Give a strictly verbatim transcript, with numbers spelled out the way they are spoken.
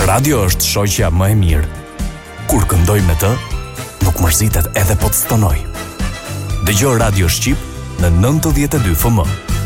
Radio është shoqja më e mirë. Kur këndoj me të, nuk mërzitet edhe po të stonoj. Dëgjoj Radio Shqip në nëntëdhjetë e dy F M.